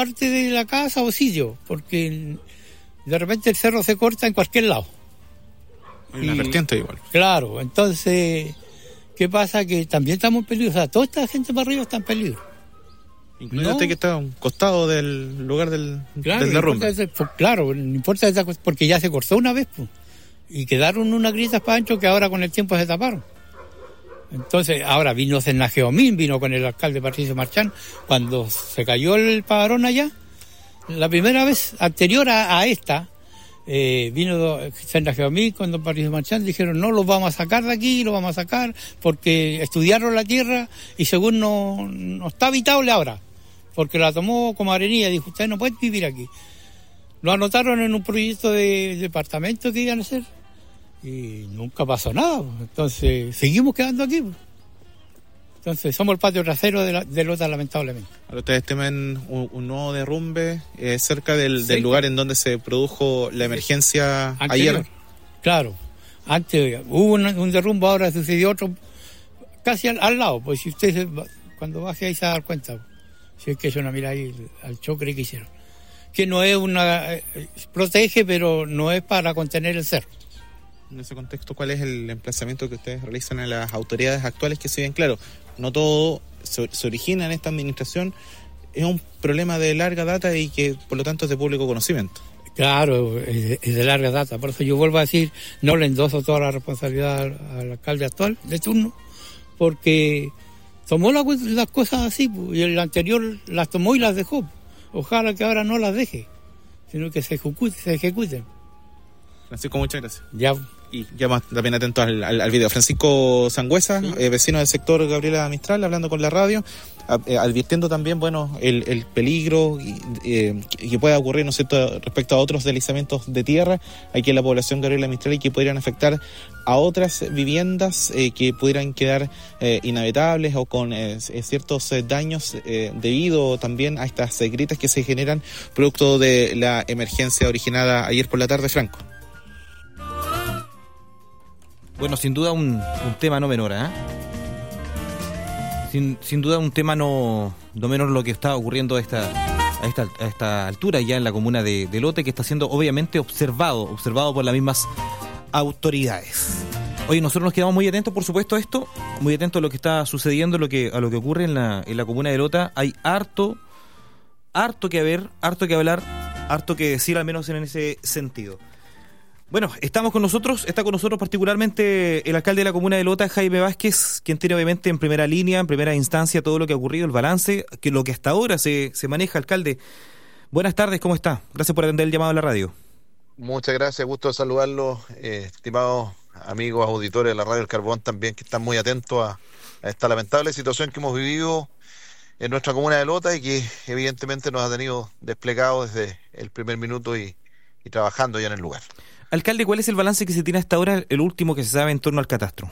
parte de la casa o sitio, porque de repente el cerro se corta en cualquier lado. Hay una vertiente igual. Claro, entonces, ¿qué pasa? Que también estamos en peligro. O sea, toda esta gente para arriba está en peligro. Incluso usted que está a un costado del lugar del derrumbe. Claro, no importa esa cosa, porque ya se cortó una vez, pues, y quedaron unas grietas para ancho que ahora con el tiempo se taparon. Entonces, ahora vino Sennageomín, vino con el alcalde Patricio Marchán, cuando se cayó el pagarón allá, la primera vez anterior a esta, vino Sennageomín con don Patricio Marchán, dijeron, no, los vamos a sacar de aquí, los vamos a sacar, porque estudiaron la tierra y según no está habitable ahora, porque la tomó como arenilla, dijo, ustedes no pueden vivir aquí. Lo anotaron en un proyecto de departamento que iban a hacer, y nunca pasó nada, entonces seguimos quedando aquí. Entonces somos el patio trasero de Lota, lamentablemente. Ahora ustedes temen un nuevo derrumbe cerca del lugar en donde se produjo la emergencia ayer. Claro, antes hubo un derrumbe, ahora sucedió otro casi al lado, pues si usted cuando baje ahí se va a dar cuenta, si es que es una mirada ahí al choque que hicieron, que no es protege, pero no es para contener el cerro. En ese contexto, ¿cuál es el emplazamiento que ustedes realizan a las autoridades actuales? Que si bien, claro, no todo se origina en esta administración, es un problema de larga data y que, por lo tanto, es de público conocimiento. Claro, es de larga data. Por eso yo vuelvo a decir, no le endoso toda la responsabilidad al alcalde actual de turno, porque tomó las cosas así, y el anterior las tomó y las dejó. Ojalá que ahora no las deje, sino que se ejecuten. Francisco, muchas gracias. Ya. Y ya más también atentos al video. Francisco Sangüesa, sí, vecino del sector Gabriela Mistral, hablando con la radio, advirtiendo también, bueno, el peligro que pueda ocurrir, ¿no es cierto?, respecto a otros deslizamientos de tierra aquí en la población Gabriela Mistral y que podrían afectar a otras viviendas que pudieran quedar inhabitables o con ciertos daños debido también a estas grietas que se generan producto de la emergencia originada ayer por la tarde, Franco. Bueno, sin duda un tema no menor, ¿eh? Sin duda un tema no menor lo que está ocurriendo a esta altura ya en la comuna de Lote, que está siendo obviamente observado por las mismas autoridades. Oye, nosotros nos quedamos muy atentos, por supuesto, a esto, muy atentos a lo que está sucediendo, a lo que ocurre en la comuna de Lota. Hay harto que ver, harto que hablar, harto que decir, al menos en ese sentido. Bueno, está con nosotros particularmente el alcalde de la comuna de Lota, Jaime Vázquez, quien tiene obviamente en primera línea, en primera instancia, todo lo que ha ocurrido, el balance, que lo que hasta ahora se maneja, alcalde. Buenas tardes, ¿cómo está? Gracias por atender el llamado a la radio. Muchas gracias, gusto de saludarlos, estimados amigos, auditores de la radio El Carbón también, que están muy atentos a esta lamentable situación que hemos vivido en nuestra comuna de Lota y que evidentemente nos ha tenido desplegados desde el primer minuto y trabajando ya en el lugar. Alcalde, ¿cuál es el balance que se tiene hasta ahora, el último que se sabe en torno al catastro?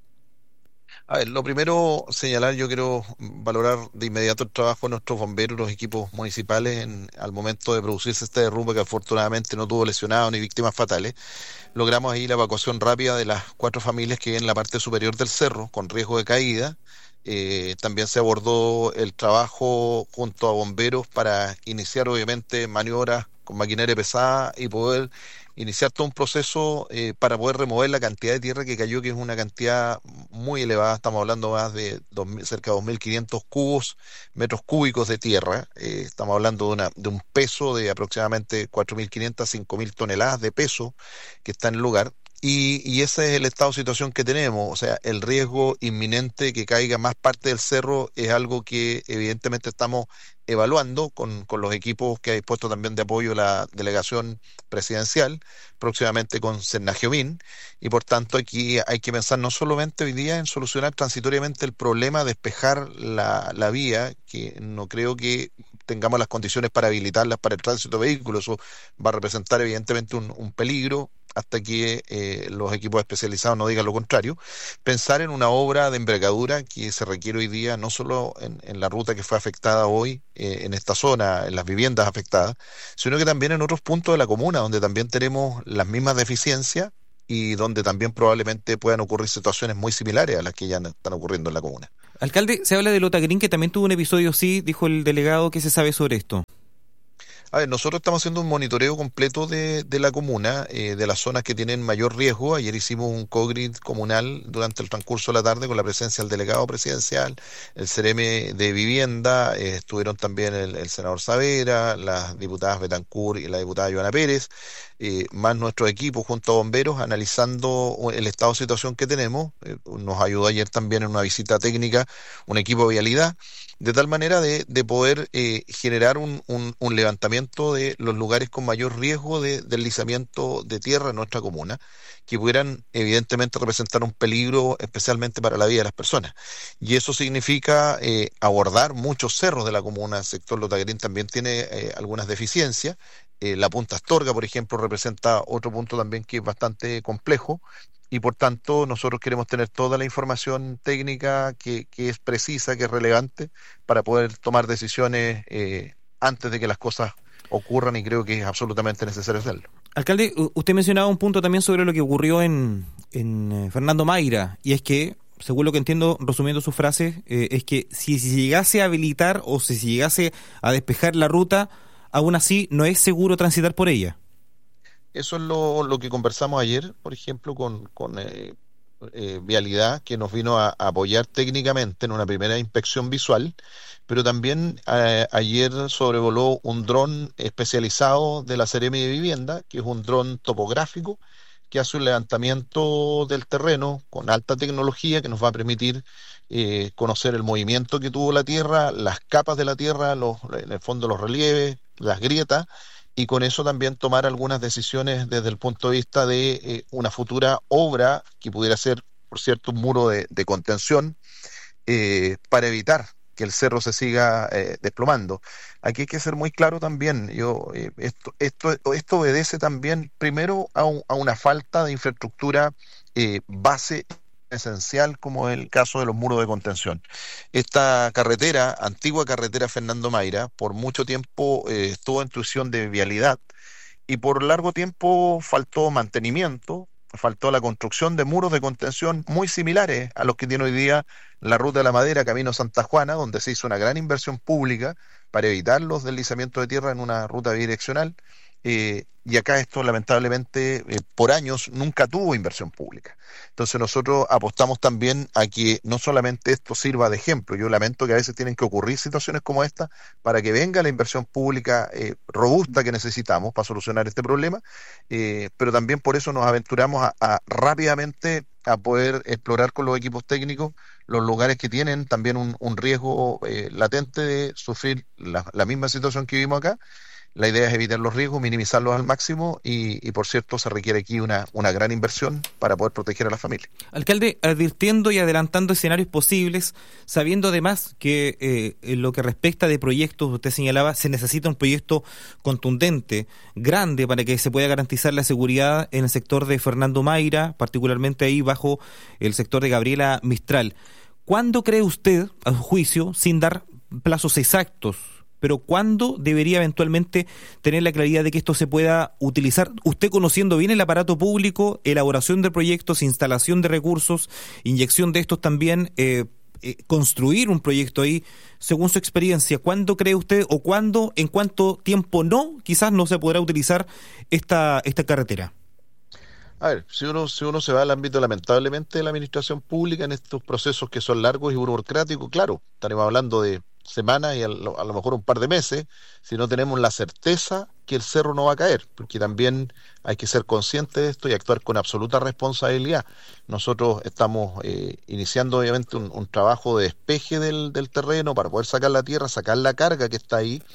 A ver, lo primero señalar, yo quiero valorar de inmediato el trabajo de nuestros bomberos, los equipos municipales al momento de producirse este derrumbe que afortunadamente no tuvo lesionados ni víctimas fatales. Logramos ahí la evacuación rápida de las 4 familias que viven en la parte superior del cerro con riesgo de caída. También se abordó el trabajo junto a bomberos para iniciar obviamente maniobras con maquinaria pesada y poder iniciar todo un proceso para poder remover la cantidad de tierra que cayó, que es una cantidad muy elevada. Estamos hablando más de cerca de 2.500 metros cúbicos de tierra. Estamos hablando de un peso de aproximadamente 4.500 a 5.000 toneladas de peso que está en el lugar. Y ese es el estado de situación que tenemos, o sea, el riesgo inminente que caiga más parte del cerro es algo que evidentemente estamos evaluando con los equipos que ha dispuesto también de apoyo la delegación presidencial, próximamente con Sennageomín, y por tanto aquí hay que pensar no solamente hoy día en solucionar transitoriamente el problema, despejar la vía, que no creo que tengamos las condiciones para habilitarlas para el tránsito de vehículos, eso va a representar evidentemente un peligro hasta que los equipos especializados no digan lo contrario. Pensar en una obra de envergadura que se requiere hoy día, no solo en la ruta que fue afectada hoy, en esta zona, en las viviendas afectadas, sino que también en otros puntos de la comuna, donde también tenemos las mismas deficiencias y donde también probablemente puedan ocurrir situaciones muy similares a las que ya están ocurriendo en la comuna. Alcalde, se habla de Lota Green, que también tuvo un episodio, sí, dijo el delegado. ¿Qué se sabe sobre esto? A ver, nosotros estamos haciendo un monitoreo completo de la comuna, de las zonas que tienen mayor riesgo. Ayer hicimos un COGRID comunal durante el transcurso de la tarde con la presencia del delegado presidencial, el CEREME de Vivienda, estuvieron también el senador Saavedra, las diputadas Betancur y la diputada Joana Pérez, más nuestro equipo junto a bomberos analizando el estado de situación que tenemos. Nos ayudó ayer también en una visita técnica un equipo de vialidad, de tal manera de poder generar un levantamiento de los lugares con mayor riesgo de deslizamiento de tierra en nuestra comuna, que pudieran evidentemente representar un peligro especialmente para la vida de las personas. Y eso significa abordar muchos cerros de la comuna. El sector Lotaguerín también tiene algunas deficiencias. La Punta Astorga, por ejemplo, representa otro punto también que es bastante complejo, y por tanto nosotros queremos tener toda la información técnica que es precisa, que es relevante, para poder tomar decisiones antes de que las cosas ocurran, y creo que es absolutamente necesario hacerlo. Alcalde, usted mencionaba un punto también sobre lo que ocurrió en Fernando Mayra, y es que, según lo que entiendo, resumiendo su frase, es que si se llegase a habilitar o si se llegase a despejar la ruta, aún así no es seguro transitar por ella. Eso es lo que conversamos ayer, por ejemplo, con Vialidad, que nos vino a apoyar técnicamente en una primera inspección visual, pero también ayer sobrevoló un dron especializado de la Seremi de Vivienda, que es un dron topográfico que hace un levantamiento del terreno con alta tecnología que nos va a permitir conocer el movimiento que tuvo la Tierra, las capas de la Tierra, en el fondo los relieves, las grietas, y con eso también tomar algunas decisiones desde el punto de vista de una futura obra que pudiera ser, por cierto, un muro de contención para evitar que el cerro se siga desplomando. Aquí hay que ser muy claro también. Esto obedece también primero a una falta de infraestructura base esencial, como el caso de los muros de contención. Esta carretera, antigua carretera Fernando Mayra, por mucho tiempo estuvo en instrucción de vialidad, y por largo tiempo faltó mantenimiento, faltó la construcción de muros de contención muy similares a los que tiene hoy día la Ruta de la Madera, Camino Santa Juana, donde se hizo una gran inversión pública para evitar los deslizamientos de tierra en una ruta bidireccional. Y acá esto lamentablemente por años nunca tuvo inversión pública. Entonces nosotros apostamos también a que no solamente esto sirva de ejemplo. Yo lamento que a veces tienen que ocurrir situaciones como esta para que venga la inversión pública robusta que necesitamos para solucionar este problema, pero también por eso nos aventuramos a rápidamente a poder explorar con los equipos técnicos los lugares que tienen también un riesgo latente de sufrir la misma situación que vivimos acá. La idea es evitar los riesgos, minimizarlos al máximo, y por cierto se requiere aquí una gran inversión para poder proteger a la familia. Alcalde, advirtiendo y adelantando escenarios posibles, sabiendo además que en lo que respecta de proyectos, usted señalaba, se necesita un proyecto contundente, grande, para que se pueda garantizar la seguridad en el sector de Fernando Mayra, particularmente ahí bajo el sector de Gabriela Mistral. ¿Cuándo cree usted, a su juicio, sin dar plazos exactos, pero cuándo debería eventualmente tener la claridad de que esto se pueda utilizar? Usted, conociendo bien el aparato público, elaboración de proyectos, instalación de recursos, inyección de estos también, construir un proyecto ahí, según su experiencia, ¿cuándo cree usted o cuándo, en cuánto tiempo quizás no se podrá utilizar esta carretera? A ver, si uno se va al ámbito lamentablemente de la administración pública en estos procesos que son largos y burocráticos, claro, estaremos hablando de semanas y a lo mejor un par de meses, si no tenemos la certeza que el cerro no va a caer, porque también hay que ser consciente de esto y actuar con absoluta responsabilidad. Nosotros estamos iniciando obviamente un trabajo de despeje del terreno para poder sacar la tierra, sacar la carga que está ahí.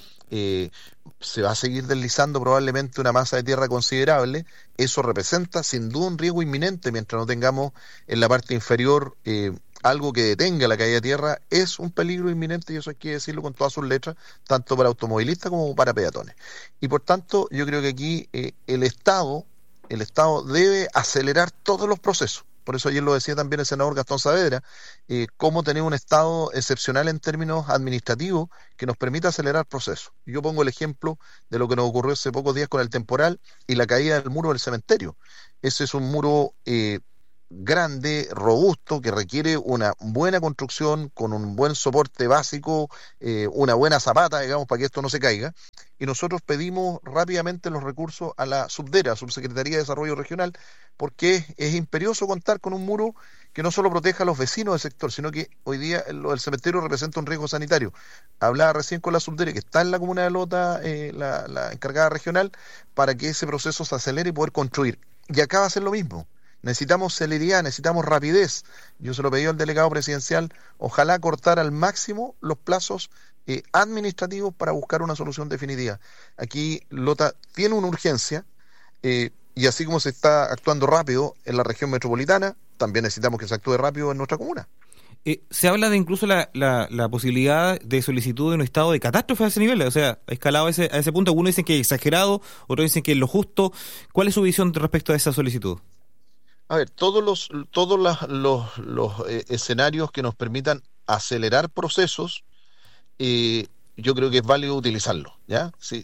Se va a seguir deslizando probablemente una masa de tierra considerable. Eso representa sin duda un riesgo inminente mientras no tengamos en la parte inferior algo que detenga la caída de tierra. Es un peligro inminente, y eso hay que decirlo con todas sus letras, tanto para automovilistas como para peatones. Y por tanto, yo creo que aquí el Estado debe acelerar todos los procesos. Por eso ayer lo decía también el senador Gastón Saavedra, cómo tener un Estado excepcional en términos administrativos que nos permita acelerar procesos. Yo pongo el ejemplo de lo que nos ocurrió hace pocos días con el temporal y la caída del muro del cementerio. Ese es un muro grande, robusto, que requiere una buena construcción, con un buen soporte básico, una buena zapata, digamos, para que esto no se caiga. Y nosotros pedimos rápidamente los recursos a la Subdera, Subsecretaría de Desarrollo Regional, porque es imperioso contar con un muro que no solo proteja a los vecinos del sector, sino que hoy día el cementerio representa un riesgo sanitario. Hablaba recién con la Subdere, que está en la comuna de Lota, la encargada regional, para que ese proceso se acelere y poder construir. Y acá va a ser lo mismo. Necesitamos celeridad, necesitamos rapidez. Yo se lo pedí al delegado presidencial, ojalá cortar al máximo los plazos administrativos para buscar una solución definitiva. Aquí Lota tiene una urgencia, y así como se está actuando rápido en la región metropolitana, también necesitamos que se actúe rápido en nuestra comuna. Se habla de incluso la posibilidad de solicitud de un estado de catástrofe a ese nivel, o sea, escalado a ese punto. Algunos dicen que es exagerado, otros dicen que es lo justo. ¿Cuál es su visión respecto a esa solicitud? A ver, todos los escenarios que nos permitan acelerar procesos, yo creo que es válido utilizarlo, ¿ya? Si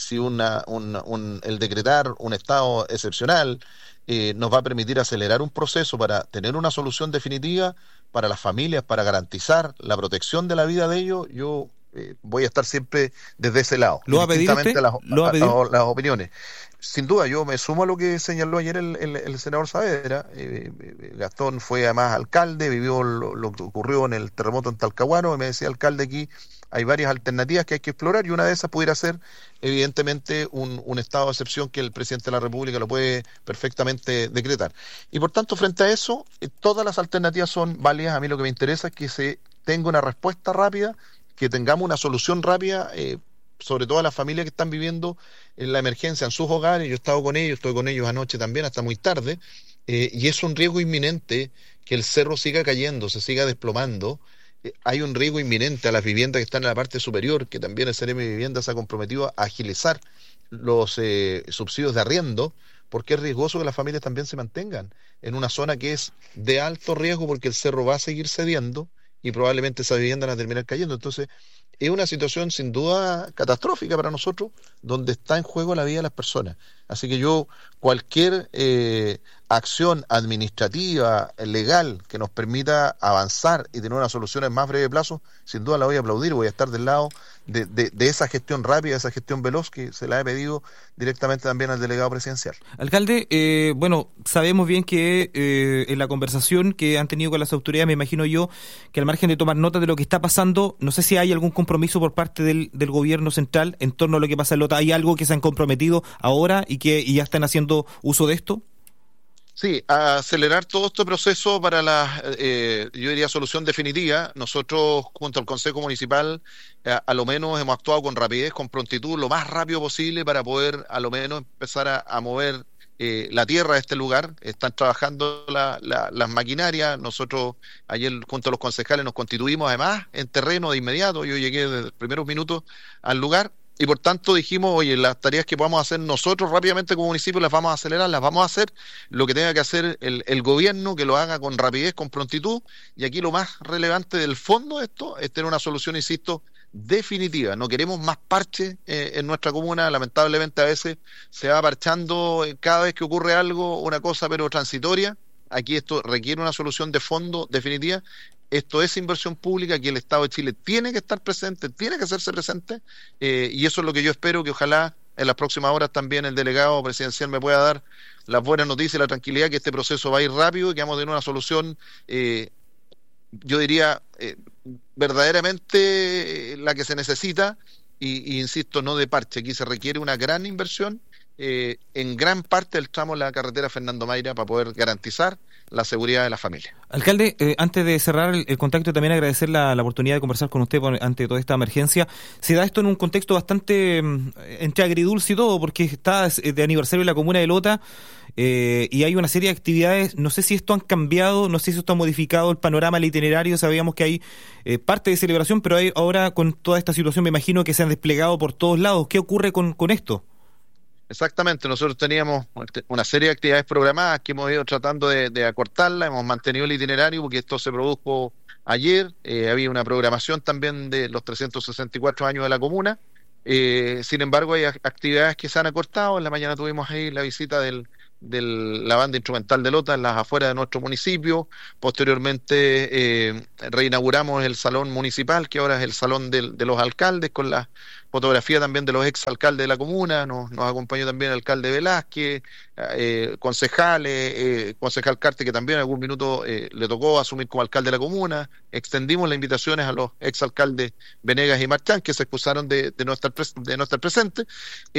el decretar un estado excepcional nos va a permitir acelerar un proceso para tener una solución definitiva para las familias, para garantizar la protección de la vida de ellos, yo voy a estar siempre desde ese lado. ¿Lo va a pedir usted? ¿Lo va a pedir? Las opiniones. Sin duda, yo me sumo a lo que señaló ayer el senador Saavedra. Gastón fue además alcalde, vivió lo que ocurrió en el terremoto en Talcahuano, y me decía, alcalde, aquí hay varias alternativas que hay que explorar, y una de esas pudiera ser, evidentemente, un estado de excepción que el presidente de la República lo puede perfectamente decretar. Y por tanto, frente a eso, todas las alternativas son válidas. A mí lo que me interesa es que se tenga una respuesta rápida, que tengamos una solución rápida, sobre todo a las familias que están viviendo en la emergencia en sus hogares. Yo he estado con ellos, estoy con ellos anoche también hasta muy tarde, y es un riesgo inminente que el cerro siga cayendo, se siga desplomando. Hay un riesgo inminente a las viviendas que están en la parte superior, que también el CRM Vivienda se ha comprometido a agilizar los subsidios de arriendo, porque es riesgoso que las familias también se mantengan en una zona que es de alto riesgo, porque el cerro va a seguir cediendo y probablemente esas viviendas van a terminar cayendo. Entonces, es una situación sin duda catastrófica para nosotros, donde está en juego la vida de las personas. Así que yo, cualquier acción administrativa, legal, que nos permita avanzar y tener una solución en más breve plazo, sin duda la voy a aplaudir. Voy a estar del lado de esa gestión rápida, esa gestión veloz, que se la he pedido directamente también al delegado presidencial. Alcalde, bueno, sabemos bien que en la conversación que han tenido con las autoridades, me imagino yo, que al margen de tomar nota de lo que está pasando, no sé si hay algún compromiso por parte del gobierno central en torno a lo que pasa en Lota. ¿Hay algo que se han comprometido ahora y que ya están haciendo uso de esto? Sí, a acelerar todo este proceso para yo diría, solución definitiva. Nosotros, junto al Consejo Municipal, a lo menos hemos actuado con rapidez, con prontitud, lo más rápido posible, para poder a lo menos empezar a mover la tierra de este lugar. Están trabajando las maquinarias. Nosotros ayer, junto a los concejales, nos constituimos además en terreno de inmediato. Yo llegué desde los primeros minutos al lugar. Y por tanto dijimos, oye, las tareas que podamos hacer nosotros rápidamente como municipio las vamos a acelerar, las vamos a hacer. Lo que tenga que hacer el gobierno, que lo haga con rapidez, con prontitud. Y aquí lo más relevante del fondo de esto es tener una solución, insisto, definitiva. No queremos más parches en nuestra comuna. Lamentablemente a veces se va parchando cada vez que ocurre algo, una cosa pero transitoria. Aquí esto requiere una solución de fondo definitiva. Esto es inversión pública, aquí el Estado de Chile tiene que estar presente, tiene que hacerse presente, y eso es lo que yo espero, que ojalá en las próximas horas también el delegado presidencial me pueda dar las buenas noticias y la tranquilidad que este proceso va a ir rápido y que vamos a tener una solución, yo diría, verdaderamente la que se necesita, y insisto, no de parche. Aquí se requiere una gran inversión en gran parte del tramo de la carretera Fernando Mayra para poder garantizar la seguridad de la familia. Alcalde, antes de cerrar el contacto, también agradecer la oportunidad de conversar con usted ante toda esta emergencia. Se da esto en un contexto bastante entre agridulce y todo, porque está de aniversario de la comuna de Lota, y hay una serie de actividades. No sé si esto han cambiado, no sé si esto ha modificado el panorama, el itinerario. Sabíamos que hay parte de celebración, pero hay ahora, con toda esta situación, me imagino que se han desplegado por todos lados. ¿Qué ocurre con esto? Exactamente, nosotros teníamos una serie de actividades programadas que hemos ido tratando de acortarla. Hemos mantenido el itinerario porque esto se produjo ayer. Había una programación también de los 364 años de la comuna. Sin embargo, hay actividades que se han acortado. En la mañana tuvimos ahí la visita del la banda instrumental de Lota en las afueras de nuestro municipio. Posteriormente reinauguramos el salón municipal, que ahora es el salón de los alcaldes, con la fotografía también de los ex alcaldes de la comuna. Nos acompañó también el alcalde Velázquez, concejales, concejal Carte, que también en algún minuto le tocó asumir como alcalde de la comuna. Extendimos las invitaciones a los ex alcaldes Venegas y Marchán, que se excusaron de no estar presentes.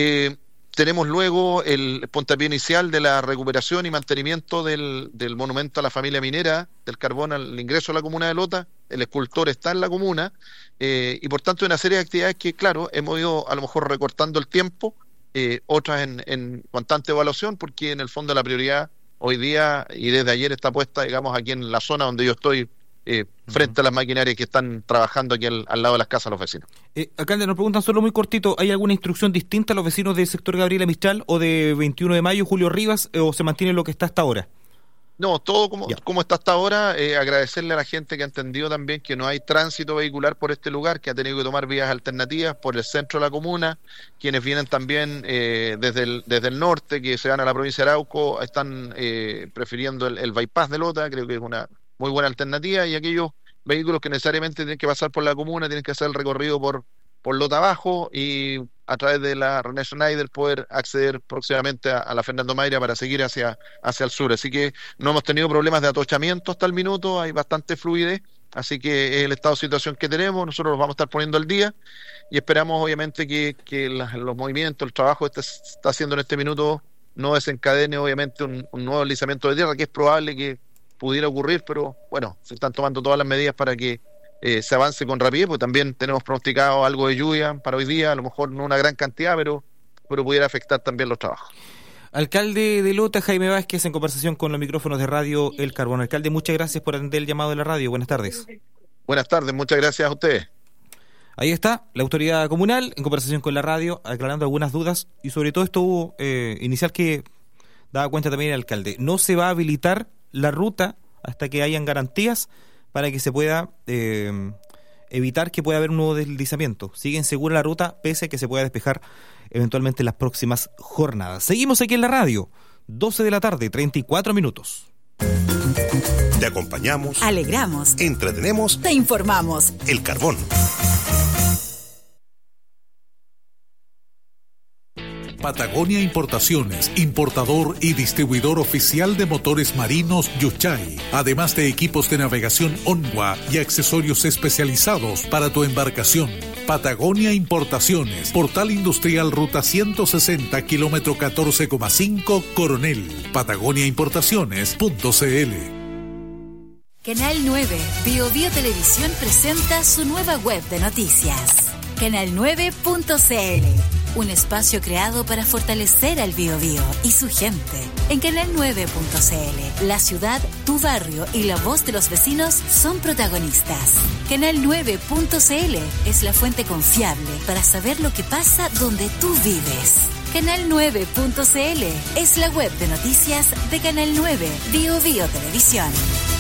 Tenemos luego el puntapié inicial de la recuperación y mantenimiento del monumento a la familia minera del carbón al ingreso a la comuna de Lota. El escultor está en la comuna, y por tanto una serie de actividades que, claro, hemos ido a lo mejor recortando el tiempo, otras en constante evaluación, porque en el fondo la prioridad hoy día y desde ayer está puesta, digamos, aquí en la zona donde yo estoy, frente a las maquinarias que están trabajando aquí al lado de las casas de los vecinos. Alcalde, nos preguntan solo muy cortito, ¿hay alguna instrucción distinta a los vecinos del sector Gabriela Mistral o de 21 de mayo, Julio Rivas, o se mantiene lo que está hasta ahora? No, todo como está hasta ahora. Agradecerle a la gente que ha entendido también que no hay tránsito vehicular por este lugar, que ha tenido que tomar vías alternativas por el centro de la comuna. Quienes vienen también desde el norte, que se van a la provincia de Arauco, están prefiriendo el bypass de Lota. Creo que es una muy buena alternativa, y aquellos vehículos que necesariamente tienen que pasar por la comuna tienen que hacer el recorrido por Lota Abajo, y a través de la René Schneider poder acceder próximamente a la Fernando Mayra para seguir hacia el sur. Así que no hemos tenido problemas de atochamiento hasta el minuto, hay bastante fluidez, así que es el estado de situación que tenemos. Nosotros los vamos a estar poniendo al día y esperamos obviamente que los movimientos, el trabajo que se está haciendo en este minuto no desencadene obviamente un nuevo deslizamiento de tierra, que es probable que pudiera ocurrir, pero bueno, se están tomando todas las medidas para que se avance con rapidez, porque también tenemos pronosticado algo de lluvia para hoy día, a lo mejor no una gran cantidad, pero pudiera afectar también los trabajos. Alcalde de Lota, Jaime Vázquez, en conversación con los micrófonos de Radio El Carbón. Alcalde, muchas gracias por atender el llamado de la radio. Buenas tardes. Buenas tardes, muchas gracias a ustedes. Ahí está, la autoridad comunal, en conversación con la radio, aclarando algunas dudas, y sobre todo esto inicial que daba cuenta también el alcalde. No se va a habilitar la ruta hasta que hayan garantías para que se pueda evitar que pueda haber un nuevo deslizamiento. Sigue insegura la ruta, pese a que se pueda despejar eventualmente en las próximas jornadas. Seguimos aquí en la radio, 12 de la tarde, 34 minutos. Te acompañamos, alegramos, entretenemos, te informamos. El Carbón. Patagonia Importaciones, importador y distribuidor oficial de motores marinos Yuchay, además de equipos de navegación Onwa y accesorios especializados para tu embarcación. Patagonia Importaciones, Portal Industrial Ruta 160, kilómetro 14,5, Coronel. patagoniaimportaciones.cl. Canal 9, Bio Televisión presenta su nueva web de noticias. Canal9.cl, un espacio creado para fortalecer al Biobío y su gente. En Canal9.cl, la ciudad, tu barrio y la voz de los vecinos son protagonistas. Canal9.cl es la fuente confiable para saber lo que pasa donde tú vives. Canal9.cl es la web de noticias de Canal 9, Bio Televisión.